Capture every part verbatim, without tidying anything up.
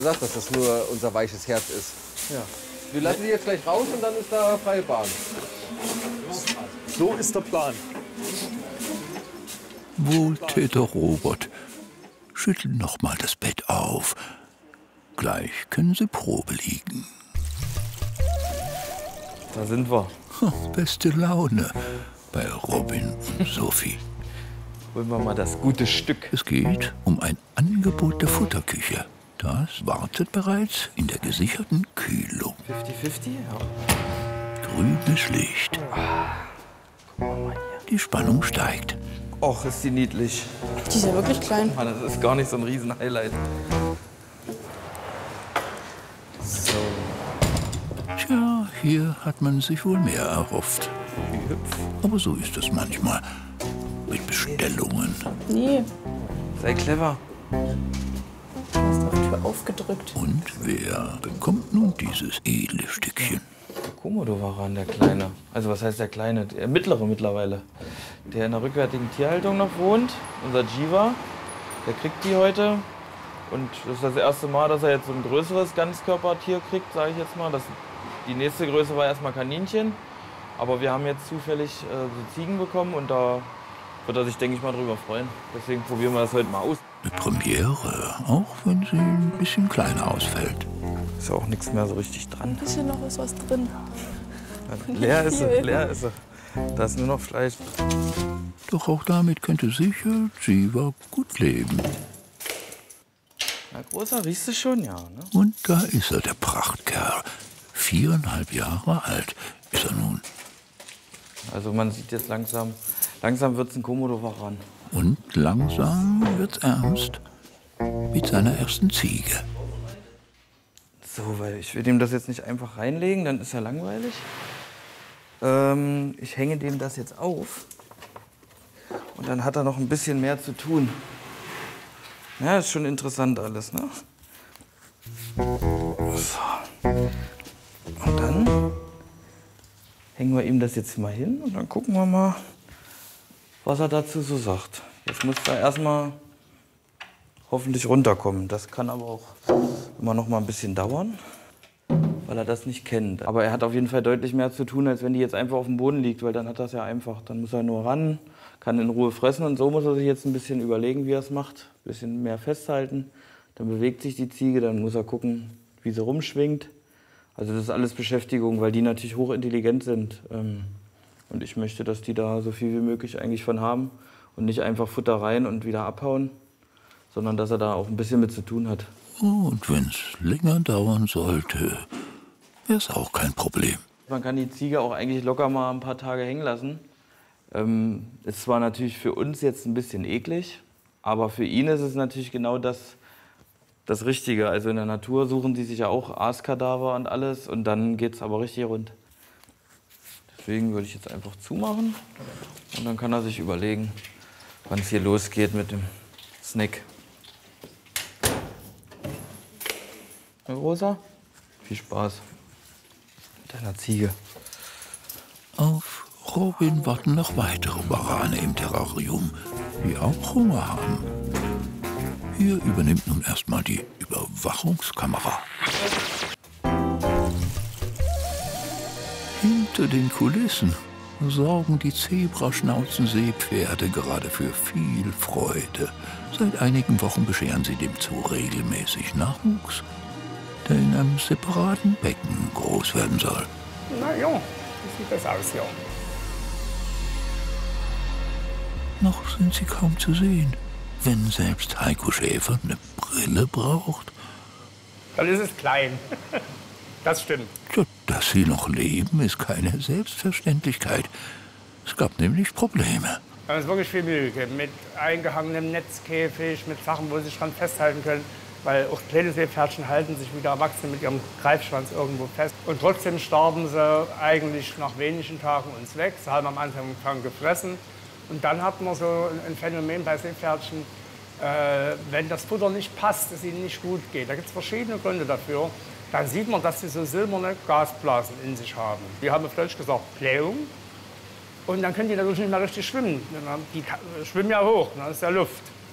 Sagt, dass das nur unser weiches Herz ist. Ja. Wir lassen die jetzt gleich raus und dann ist da freie Bahn. So ist der Plan. Wohltäter Robert schütteln noch mal das Bett auf. Gleich können sie Probe liegen. Da sind wir. Beste Laune bei Robin und Sophie. Holen wir mal das gute Stück. Es geht um ein Angebot der Futterküche. Das wartet bereits in der gesicherten Kühlung. fünfzig fünfzig? Ja. Grünes Licht. Gucken wir mal hier. Die Spannung steigt. Och, ist die niedlich. Die ist ja wirklich klein. Mann, das ist gar nicht so ein Riesen-Highlight. So. Tja, hier hat man sich wohl mehr erhofft. Wie hübsch. Aber so ist es manchmal mit Bestellungen. Nee, Sei clever. du hast auf die Tür aufgedrückt. Und wer bekommt nun dieses edle Stückchen? Komodo-Varan, der Kleine. Also was heißt der Kleine? Der mittlere mittlerweile. Der in der rückwärtigen Tierhaltung noch wohnt. Unser Jiva. Der kriegt die heute. Und das ist das erste Mal, dass er jetzt so ein größeres Ganzkörpertier kriegt, sage ich jetzt mal. Das, die nächste Größe war erstmal Kaninchen. Aber wir haben jetzt zufällig äh, so Ziegen bekommen und da wird er sich, denke ich mal, drüber freuen. Deswegen probieren wir das heute mal aus. Eine Premiere, auch wenn sie ein bisschen kleiner ausfällt. Ist ja auch nichts mehr so richtig dran. Ein bisschen noch ist was drin. Leer ist sie, leer ist sie. Da ist nur noch Fleisch. Doch auch damit könnte sicher Jiva gut leben. Na, Großer, riechst du schon? Ja, ne? Und da ist er, der Prachtkerl. Viereinhalb Jahre alt ist er nun. Also man sieht jetzt langsam, langsam wird es ein Komodo-Varan. Und langsam wird's ernst mit seiner ersten Ziege. So, weil ich will dem das jetzt nicht einfach reinlegen, dann ist er langweilig. Ähm, ich hänge dem das jetzt auf und dann hat er noch ein bisschen mehr zu tun. Ja, ist schon interessant alles, ne? So. Und dann hängen wir ihm das jetzt mal hin und dann gucken wir mal, was er dazu so sagt. Jetzt muss er erstmal hoffentlich runterkommen. Das kann aber auch immer noch mal ein bisschen dauern, weil er das nicht kennt. Aber er hat auf jeden Fall deutlich mehr zu tun, als wenn die jetzt einfach auf dem Boden liegt, weil dann hat er es ja einfach. Dann muss er nur ran, kann in Ruhe fressen und so muss er sich jetzt ein bisschen überlegen, wie er es macht. Ein bisschen mehr festhalten. Dann bewegt sich die Ziege, dann muss er gucken, wie sie rumschwingt. Also das ist alles Beschäftigung, weil die natürlich hochintelligent sind. Und ich möchte, dass die da so viel wie möglich eigentlich von haben und nicht einfach Futter rein und wieder abhauen, sondern dass er da auch ein bisschen mit zu tun hat. Und wenn's länger dauern sollte, wär's auch kein Problem. Man kann die Ziege auch eigentlich locker mal ein paar Tage hängen lassen. Ähm, ist zwar natürlich für uns jetzt ein bisschen eklig, aber für ihn ist es natürlich genau das, das Richtige. Also in der Natur suchen sie sich ja auch Aaskadaver und alles und dann geht's aber richtig rund. Deswegen würde ich jetzt einfach zumachen und dann kann er sich überlegen, wann es hier losgeht mit dem Snack. Herr Rosa, viel Spaß mit deiner Ziege. Auf Robin warten noch weitere Warane im Terrarium, die auch Hunger haben. Hier übernimmt nun erstmal die Überwachungskamera. Hinter den Kulissen sorgen die Zebraschnauzen-Seepferde gerade für viel Freude. Seit einigen Wochen bescheren sie dem Zoo regelmäßig Nachwuchs, der in einem separaten Becken groß werden soll. Na ja, wie sieht das aus, ja. Noch sind sie kaum zu sehen, wenn selbst Heiko Schäfer eine Brille braucht. Dann ist es klein. Das stimmt. Tja, dass sie noch leben, ist keine Selbstverständlichkeit. Es gab nämlich Probleme. Da ist wirklich viel Mühe gegeben. Mit eingehangenem Netzkäfig, mit Sachen, wo sie sich dran festhalten können. Weil auch kleine Seepferdchen halten sich wie der Erwachsene mit ihrem Greifschwanz irgendwo fest. Und trotzdem starben sie eigentlich nach wenigen Tagen uns weg. Sie haben am Anfang gefressen. Und dann hat man so ein Phänomen bei Seepferdchen, äh, wenn das Futter nicht passt, es ihnen nicht gut geht. Da gibt es verschiedene Gründe dafür. Dann sieht man, dass sie so silberne Gasblasen in sich haben. Die haben auf Deutsch gesagt Blähung. Und dann können die natürlich nicht mehr richtig schwimmen. Die schwimmen ja hoch, dann ist ja Luft.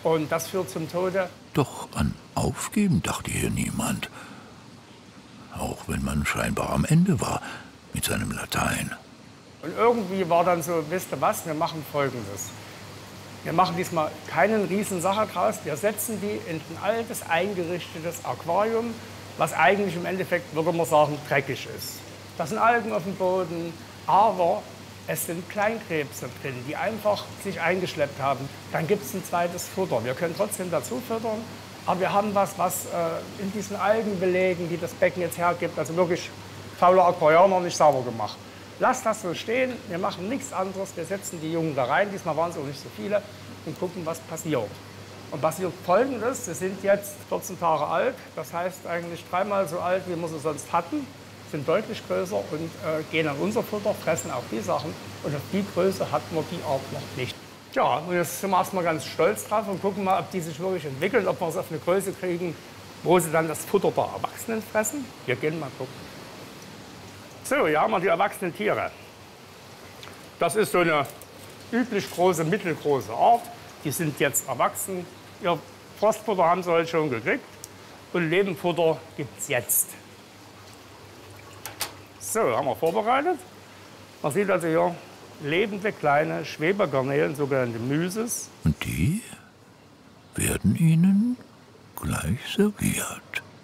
Und das führt zum Tode. Doch an Aufgeben dachte hier niemand. Auch wenn man scheinbar am Ende war mit seinem Latein. Und irgendwie war dann so, wisst ihr was, wir machen Folgendes. Wir machen diesmal keinen riesen Sache draus. Wir setzen die in ein altes, eingerichtetes Aquarium, was eigentlich im Endeffekt, würde man sagen, dreckig ist. Da sind Algen auf dem Boden, aber es sind Kleinkrebse drin, die einfach sich eingeschleppt haben. Dann gibt es ein zweites Futter. Wir können trotzdem dazu füttern, aber wir haben was, was äh, in diesen Algenbelägen, die das Becken jetzt hergibt, also wirklich fauler Aquarianer, nicht sauber gemacht. Lasst das so stehen, wir machen nichts anderes, wir setzen die Jungen da rein, diesmal waren es auch nicht so viele, und gucken, was passiert. Und passiert Folgendes, sie sind jetzt vierzehn Tage alt, das heißt eigentlich dreimal so alt, wie wir sie sonst hatten, sind deutlich größer und äh, gehen an unser Futter, fressen auch die Sachen. Und auf die Größe hatten wir die auch noch nicht. Ja, und jetzt sind wir erstmal ganz stolz drauf und gucken mal, ob die sich wirklich entwickeln, ob wir es auf eine Größe kriegen, wo sie dann das Futter der Erwachsenen fressen. Wir gehen mal gucken. So, hier haben wir die erwachsenen Tiere. Das ist so eine üblich große, mittelgroße Art. Die sind jetzt erwachsen. Ihr Frostfutter haben sie heute schon gekriegt. Und Lebenfutter gibt es jetzt. So, haben wir vorbereitet. Man sieht also hier lebende kleine Schwebegarnelen, sogenannte Mysis. Und die werden Ihnen gleich serviert.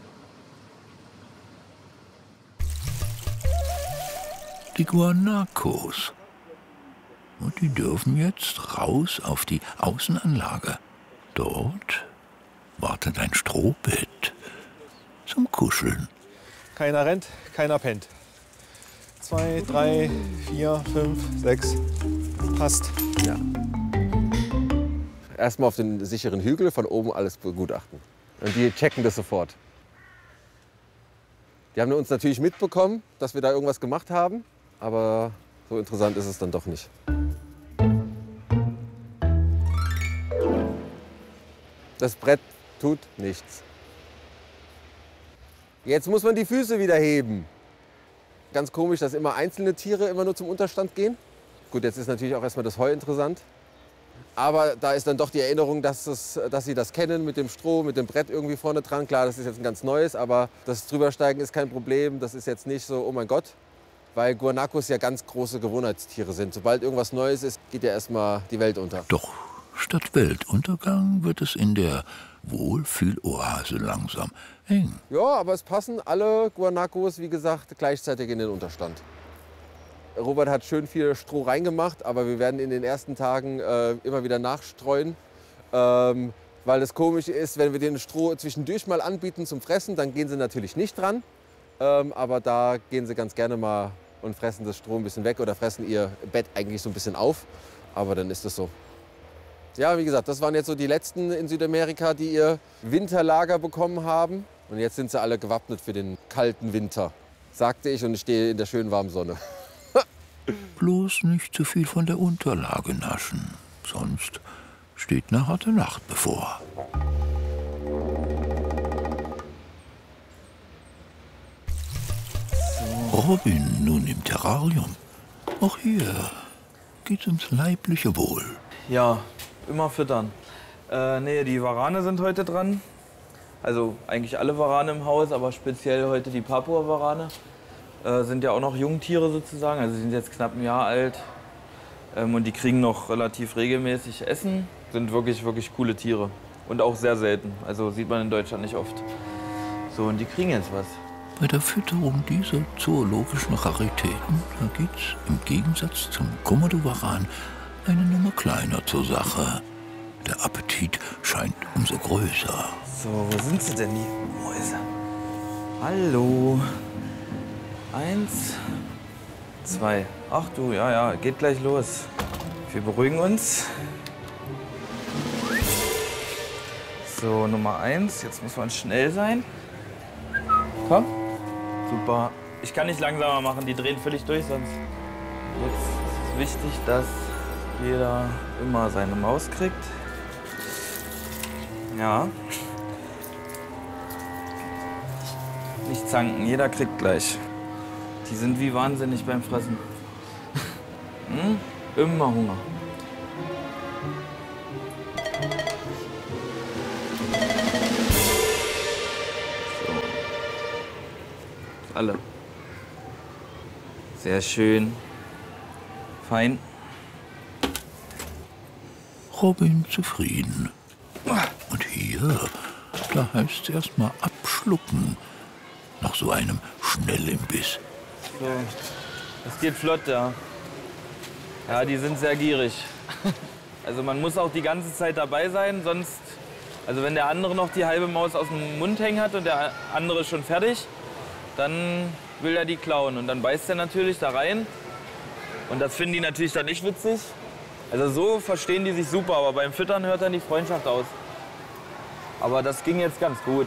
Die Guanacos. Und die dürfen jetzt raus auf die Außenanlage. Dort wartet ein Strohbett zum Kuscheln. Keiner rennt, keiner pennt. Zwei, drei, vier, fünf, sechs. Passt. Ja. Erstmal auf den sicheren Hügel, von oben alles begutachten. Und die checken das sofort. Die haben uns natürlich mitbekommen, dass wir da irgendwas gemacht haben. Aber so interessant ist es dann doch nicht. Das Brett tut nichts. Jetzt muss man die Füße wieder heben. Ganz komisch, dass immer einzelne Tiere immer nur zum Unterstand gehen. Gut, jetzt ist natürlich auch erstmal das Heu interessant. Aber da ist dann doch die Erinnerung, dass, es, dass sie das kennen mit dem Stroh, mit dem Brett irgendwie vorne dran. Klar, das ist jetzt ein ganz neues, aber das Drübersteigen ist kein Problem. Das ist jetzt nicht so, oh mein Gott. Weil Guanacos ja ganz große Gewohnheitstiere sind. Sobald irgendwas Neues ist, geht ja erstmal die Welt unter. Doch statt Weltuntergang wird es in der Wohlfühloase langsam eng. Ja, aber es passen alle Guanacos, wie gesagt, gleichzeitig in den Unterstand. Robert hat schön viel Stroh reingemacht, aber wir werden in den ersten Tagen äh, immer wieder nachstreuen. Ähm, weil es komisch ist, wenn wir den Stroh zwischendurch mal anbieten zum Fressen, dann gehen sie natürlich nicht dran. Ähm, aber da gehen sie ganz gerne mal und fressen das Stroh ein bisschen weg oder fressen ihr Bett eigentlich so ein bisschen auf. Aber dann ist es so. Ja, wie gesagt, das waren jetzt so die letzten in Südamerika, die ihr Winterlager bekommen haben. Und jetzt sind sie alle gewappnet für den kalten Winter, sagte ich, und ich stehe in der schönen warmen Sonne. Bloß nicht zu viel von der Unterlage naschen, sonst steht eine harte Nacht bevor. Robin nun im Terrarium. Auch hier geht's ums leibliche Wohl. Ja, immer füttern. Äh, nee, die Warane sind heute dran. Also eigentlich alle Warane im Haus, aber speziell heute die Papua-Warane. Äh, sind ja auch noch Jungtiere sozusagen, also sie sind jetzt knapp ein Jahr alt. Ähm, und die kriegen noch relativ regelmäßig Essen. Sind wirklich, wirklich coole Tiere. Und auch sehr selten. Also sieht man in Deutschland nicht oft. So, und die kriegen jetzt was. Bei der Fütterung dieser zoologischen Raritäten, da geht's im Gegensatz zum Komodowaran eine Nummer kleiner zur Sache. Der Appetit scheint umso größer. So, wo sind sie denn, die Mäuse? Hallo. Eins, zwei. Ach du, ja, ja, geht gleich los. Wir beruhigen uns. So, Nummer eins. Jetzt muss man schnell sein. Komm. Super. Ich kann nicht langsamer machen, die drehen völlig durch sonst. Jetzt ist es wichtig, dass jeder immer seine Maus kriegt. Ja. Nicht zanken, jeder kriegt gleich. Die sind wie wahnsinnig beim Fressen. Hm? Immer Hunger. Alle. Sehr schön. Fein. Robin zufrieden. Und hier, da heißt es erst mal abschlucken. Nach so einem Schnellimbiss. So, das geht flott, ja. Ja, die sind sehr gierig. Also man muss auch die ganze Zeit dabei sein, sonst... Also wenn der andere noch die halbe Maus aus dem Mund hängen hat und der andere ist schon fertig, dann will er die klauen. Und dann beißt er natürlich da rein. Und das finden die natürlich dann nicht witzig. Also so verstehen die sich super, aber beim Füttern hört dann die Freundschaft aus. Aber das ging jetzt ganz gut.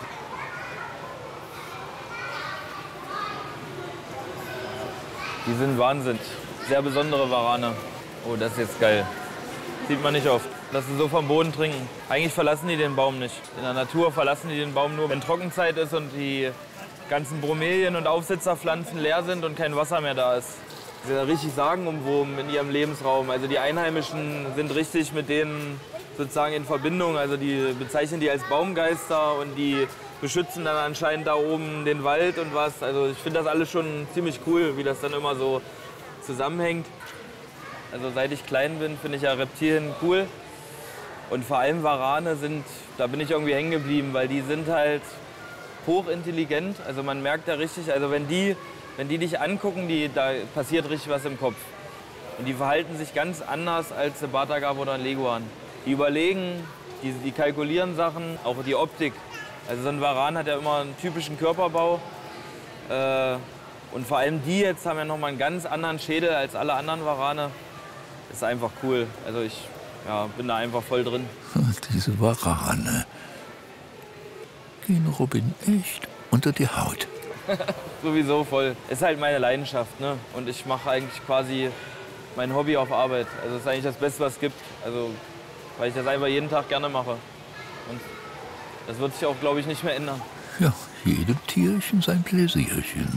Die sind Wahnsinn. Sehr besondere Warane. Oh, das ist jetzt geil. Sieht man nicht oft. Dass sie so vom Boden trinken. Eigentlich verlassen die den Baum nicht. In der Natur verlassen die den Baum nur, wenn Trockenzeit ist und die ganzen Bromelien und Aufsitzerpflanzen leer sind und kein Wasser mehr da ist. Sie sind richtig sagenumwoben in ihrem Lebensraum. Also die Einheimischen sind richtig mit denen sozusagen in Verbindung. Also die bezeichnen die als Baumgeister und die beschützen dann anscheinend da oben den Wald und was. Also ich finde das alles schon ziemlich cool, wie das dann immer so zusammenhängt. Also seit ich klein bin, finde ich ja Reptilien cool. Und vor allem Warane sind, da bin ich irgendwie hängen geblieben, weil die sind halt hochintelligent. Also man merkt da richtig, also wenn die, wenn die dich angucken, die, da passiert richtig was im Kopf. Und die verhalten sich ganz anders als ein Batagab oder ein Leguan. Die überlegen, die, die kalkulieren Sachen, auch die Optik. Also so ein Varan hat ja immer einen typischen Körperbau. Äh, und vor allem die jetzt haben ja noch mal einen ganz anderen Schädel als alle anderen Warane. Das ist einfach cool. Also ich ja, bin da einfach voll drin. Diese Warane gehen Robin echt unter die Haut. Sowieso voll. Ist halt meine Leidenschaft, ne? Und ich mache eigentlich quasi mein Hobby auf Arbeit. Also das ist eigentlich das Beste, was es gibt. Also, weil ich das einfach jeden Tag gerne mache. Und das wird sich auch, glaube ich, nicht mehr ändern. Ja, jedem Tierchen sein Pläsierchen.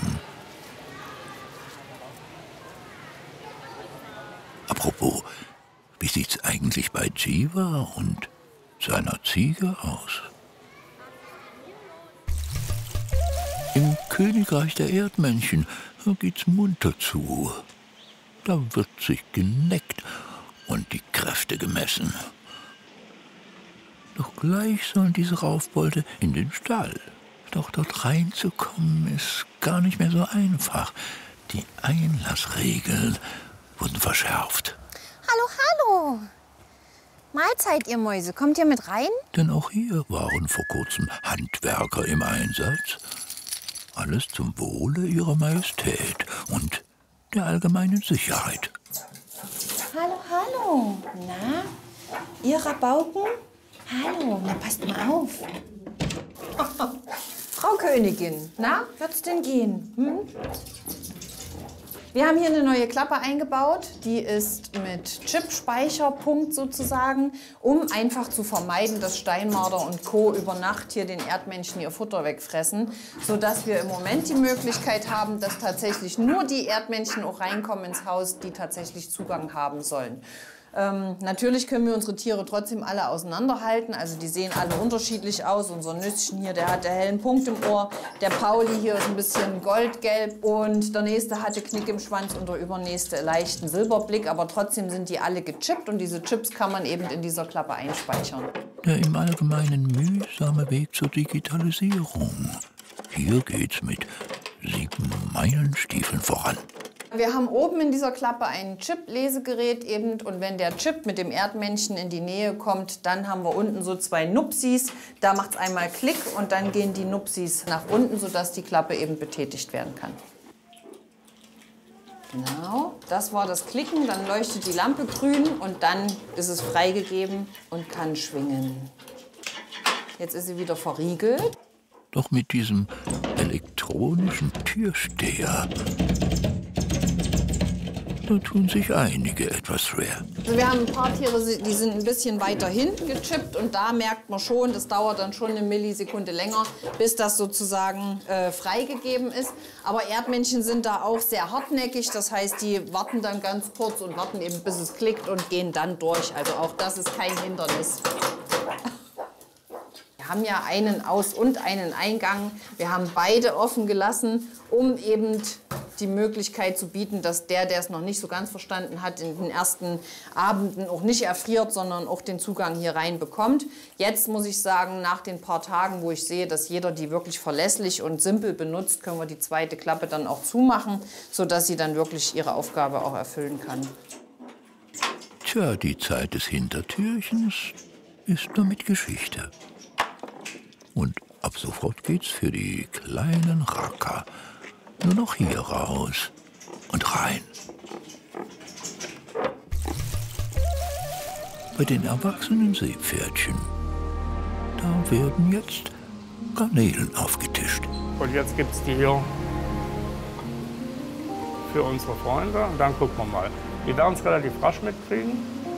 Apropos, wie sieht's eigentlich bei Jiva und seiner Ziege aus? Im Königreich der Erdmännchen geht's munter zu. Da wird sich geneckt und die Kräfte gemessen. Doch gleich sollen diese Raufbolde in den Stall. Doch dort reinzukommen ist gar nicht mehr so einfach. Die Einlassregeln wurden verschärft. Hallo, hallo. Mahlzeit, ihr Mäuse. Kommt ihr mit rein? Denn auch hier waren vor kurzem Handwerker im Einsatz. Alles zum Wohle ihrer Majestät und der allgemeinen Sicherheit. Hallo, hallo. Na, ihr Rabauken? Hallo, na passt mal auf. Frau Königin, na, wird's denn gehen? Hm? Wir haben hier eine neue Klappe eingebaut, die ist mit Chip-Speicherpunkt sozusagen, um einfach zu vermeiden, dass Steinmarder und Co. über Nacht hier den Erdmännchen ihr Futter wegfressen, sodass wir im Moment die Möglichkeit haben, dass tatsächlich nur die Erdmännchen auch reinkommen ins Haus, die tatsächlich Zugang haben sollen. Ähm, natürlich können wir unsere Tiere trotzdem alle auseinanderhalten. Also die sehen alle unterschiedlich aus. Unser Nüsschen hier, der hat den hellen Punkt im Ohr. Der Pauli hier ist ein bisschen goldgelb. Und der nächste hatte Knick im Schwanz und der übernächste leichten Silberblick. Aber trotzdem sind die alle gechippt. Und diese Chips kann man eben in dieser Klappe einspeichern. Der im Allgemeinen mühsame Weg zur Digitalisierung. Hier geht's mit sieben Meilenstiefeln voran. Wir haben oben in dieser Klappe ein Chip-Lesegerät eben und wenn der Chip mit dem Erdmännchen in die Nähe kommt, dann haben wir unten so zwei Nupsis. Da macht es einmal Klick und dann gehen die Nupsis nach unten, sodass die Klappe eben betätigt werden kann. Genau, das war das Klicken, dann leuchtet die Lampe grün und dann ist es freigegeben und kann schwingen. Jetzt ist sie wieder verriegelt. Doch mit diesem elektronischen Türsteher, da tun sich einige etwas schwer. Wir haben ein paar Tiere, die sind ein bisschen weiter hinten gechippt und da merkt man schon, das dauert dann schon eine Millisekunde länger, bis das sozusagen äh, freigegeben ist. Aber Erdmännchen sind da auch sehr hartnäckig, das heißt, die warten dann ganz kurz und warten eben, bis es klickt und gehen dann durch. Also auch das ist kein Hindernis. Wir haben ja einen Aus- und einen Eingang. Wir haben beide offen gelassen, um eben die Möglichkeit zu bieten, dass der, der es noch nicht so ganz verstanden hat, in den ersten Abenden auch nicht erfriert, sondern auch den Zugang hier rein bekommt. Jetzt muss ich sagen, nach den paar Tagen, wo ich sehe, dass jeder die wirklich verlässlich und simpel benutzt, können wir die zweite Klappe dann auch zumachen, sodass sie dann wirklich ihre Aufgabe auch erfüllen kann. Tja, die Zeit des Hintertürchens ist damit Geschichte. Und ab sofort geht's für die kleinen Racker nur noch hier raus und rein. Bei den erwachsenen Seepferdchen, da werden jetzt Garnelen aufgetischt. Und jetzt gibt es die hier für unsere Freunde. Und dann gucken wir mal. Die werden es relativ rasch mitkriegen.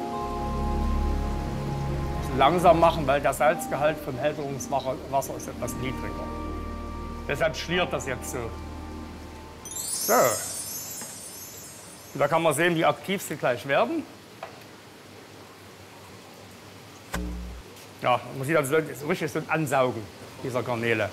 Langsam machen, weil der Salzgehalt vom Hälterungswasser ist etwas niedriger. Deshalb schliert das jetzt so. So. Und da kann man sehen, wie aktiv sie gleich werden. Ja, man sieht also so richtig so ein Ansaugen dieser Garnele.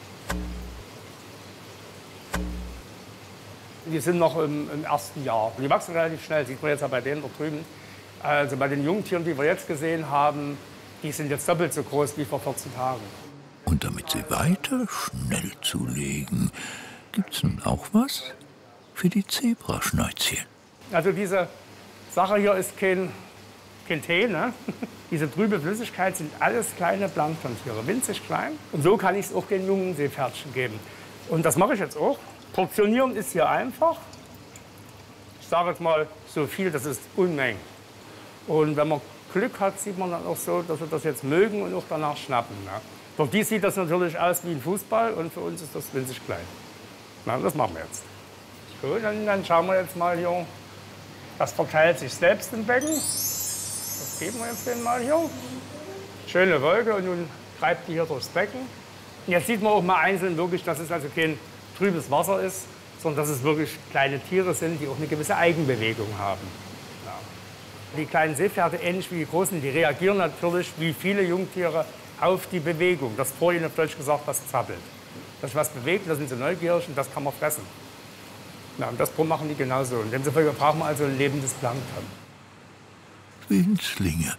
Die sind noch im, im ersten Jahr. Die wachsen relativ schnell, sieht man jetzt ja bei denen da drüben. Also bei den Jungtieren, die wir jetzt gesehen haben, die sind jetzt doppelt so groß wie vor vierzehn Tagen. Und damit sie weiter schnell zulegen, gibt's nun auch was für die Zebraschnäuzchen. Also diese Sache hier ist kein, kein Tee, ne? Diese trübe Flüssigkeit sind alles kleine Planktontiere, winzig klein. Und so kann ich es auch den jungen Seepferdchen geben. Und das mache ich jetzt auch. Portionieren ist hier einfach. Ich sage jetzt mal so viel, das ist Unmengen. Und wenn man Glück hat, sieht man dann auch so, dass wir das jetzt mögen und auch danach schnappen. Ne? Für die sieht das natürlich aus wie ein Fußball und für uns ist das winzig klein. Na, das machen wir jetzt. Gut, dann, dann schauen wir jetzt mal hier. Das verteilt sich selbst im Becken. Das geben wir jetzt denen mal hier. Schöne Wolke und nun treibt die hier durchs Becken. Und jetzt sieht man auch mal einzeln wirklich, dass es also kein trübes Wasser ist, sondern dass es wirklich kleine Tiere sind, die auch eine gewisse Eigenbewegung haben. Ja. Die kleinen Seepferde, ähnlich wie die großen, die reagieren natürlich wie viele Jungtiere auf die Bewegung. Das vorhin auf Deutsch gesagt, das zappelt. Das ist was bewegt, da sind sie neugierig und das kann man fressen. Ja, und das machen die genauso. Und demzufolge brauchen wir also ein lebendes Plankton. Winzlinge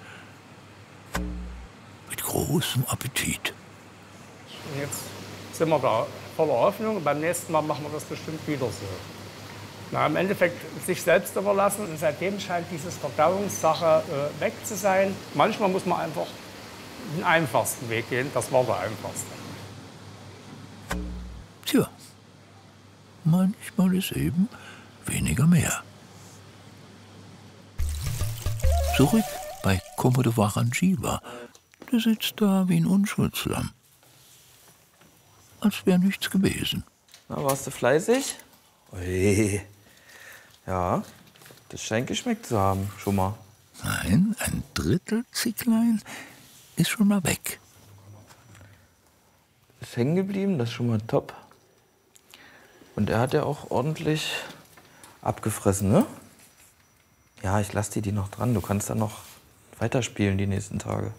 mit großem Appetit. Und jetzt sind wir da voller Hoffnung und beim nächsten Mal machen wir das bestimmt wieder so. Na, im Endeffekt sich selbst überlassen und seitdem scheint diese Verdauungssache äh, weg zu sein. Manchmal muss man einfach den einfachsten Weg gehen, das war der einfachste. Tja, manchmal ist eben weniger mehr. Zurück bei Komodo Warangiwa. Der sitzt da wie ein Unschuldslamm. Als wäre nichts gewesen. Na, warst du fleißig? Ui. Ja, das scheint geschmeckt zu haben, schon mal. Nein, ein Drittel Zicklein ist schon mal weg. Ist hängen geblieben, das ist schon mal top. Und er hat ja auch ordentlich abgefressen, ne? Ja, ich lasse dir die noch dran. Du kannst dann noch weiterspielen die nächsten Tage.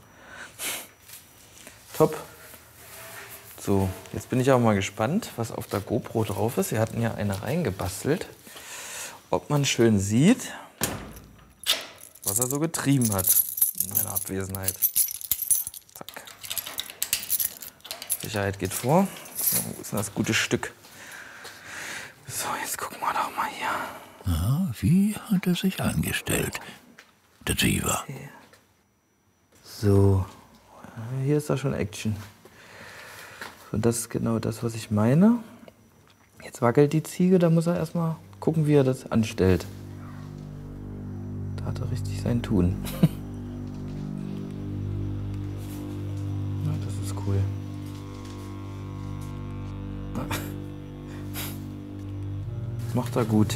Top. So, jetzt bin ich auch mal gespannt, was auf der GoPro drauf ist. Wir hatten ja eine reingebastelt. Ob man schön sieht, was er so getrieben hat in meiner Abwesenheit. Zack. Sicherheit geht vor. So, wo ist denn das gute Stück? So, jetzt gucken wir doch mal hier. Na, wie hat er sich angestellt, der Ziva? Okay. So, hier ist da schon Action. Und das ist genau das, was ich meine. Jetzt wackelt die Ziege, da muss er erstmal gucken, wie er das anstellt. Da hat er richtig sein Tun. Ja, das ist cool. Das macht er gut.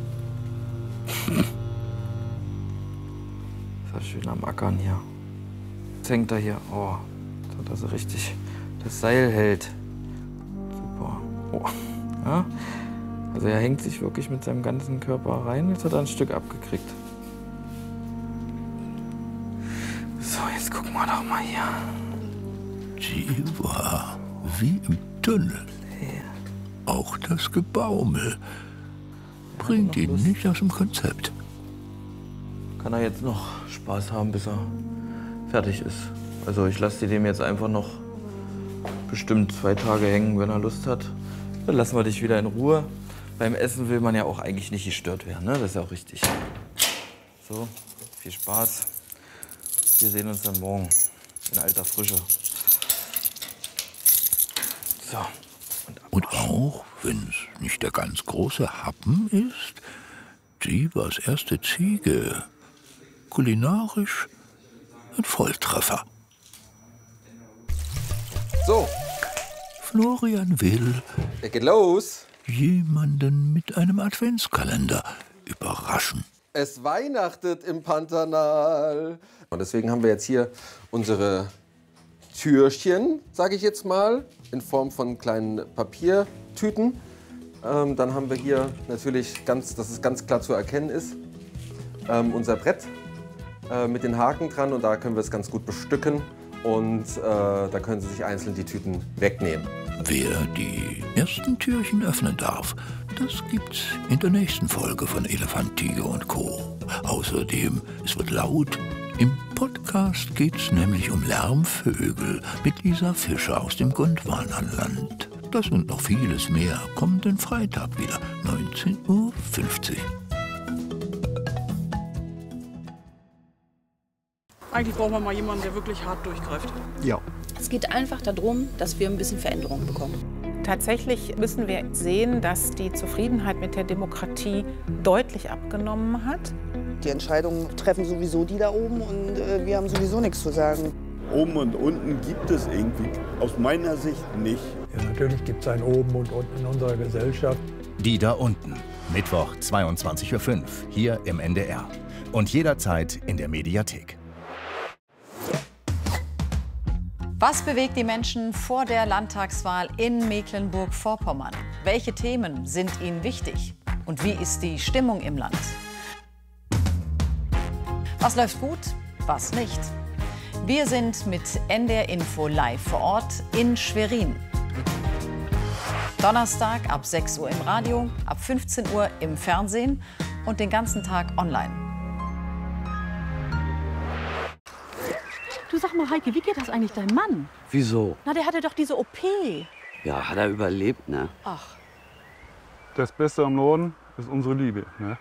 Ist ja schön am Ackern hier. Jetzt hängt er hier. Oh, dass er richtig das Seil hält. Super. Oh. Ja. Also er hängt sich wirklich mit seinem ganzen Körper rein. Jetzt hat er ein Stück abgekriegt. So, jetzt gucken wir doch mal hier. Sie war wie im Tunnel. Auch das Gebaumel bringt ihn nicht aus dem Konzept. Kann er jetzt noch Spaß haben, bis er fertig ist. Also ich lasse dem jetzt einfach noch bestimmt zwei Tage hängen, wenn er Lust hat. Dann lassen wir dich wieder in Ruhe. Beim Essen will man ja auch eigentlich nicht gestört werden, ne? Das ist ja auch richtig. So, viel Spaß. Wir sehen uns dann morgen in alter Frische. So. Und auch wenn es nicht der ganz große Happen ist, sie war's erste Ziege. Kulinarisch ein Volltreffer. So, Florian will er geht los. jemanden mit einem Adventskalender überraschen. Es weihnachtet im Pantanal. Und deswegen haben wir jetzt hier unsere Türchen, sage ich jetzt mal, in Form von kleinen Papiertüten. Ähm, dann haben wir hier natürlich, ganz, dass es ganz klar zu erkennen ist, ähm, unser Brett äh, mit den Haken dran. Und da können wir es ganz gut bestücken. Und äh, da können Sie sich einzeln die Tüten wegnehmen. Wer die ersten Türchen öffnen darf, das gibt's in der nächsten Folge von Elefant, Tiger und Co. Außerdem, es wird laut. Im Podcast geht's nämlich um Lärmvögel mit Lisa Fischer aus dem Gondwananland. Das und noch vieles mehr kommenden Freitag wieder, neunzehn Uhr fünfzig. Eigentlich brauchen wir mal jemanden, der wirklich hart durchgreift. Ja. Es geht einfach darum, dass wir ein bisschen Veränderung bekommen. Tatsächlich müssen wir sehen, dass die Zufriedenheit mit der Demokratie deutlich abgenommen hat. Die Entscheidungen treffen sowieso die da oben und äh, wir haben sowieso nichts zu sagen. Oben und unten gibt es irgendwie aus meiner Sicht nicht. Ja, natürlich gibt es ein Oben und Unten in unserer Gesellschaft. Die da unten. Mittwoch zweiundzwanzig Uhr fünf hier im N D R. Und jederzeit in der Mediathek. Was bewegt die Menschen vor der Landtagswahl in Mecklenburg-Vorpommern? Welche Themen sind ihnen wichtig? Und wie ist die Stimmung im Land? Was läuft gut, was nicht? Wir sind mit N D R Info live vor Ort in Schwerin. Donnerstag ab sechs Uhr im Radio, ab fünfzehn Uhr im Fernsehen und den ganzen Tag online. Du, sag mal, Heike, wie geht das eigentlich deinem Mann? Wieso? Na, der hatte doch diese O P. Ja, hat er überlebt, ne? Ach. Das Beste am Norden ist unsere Liebe, ne?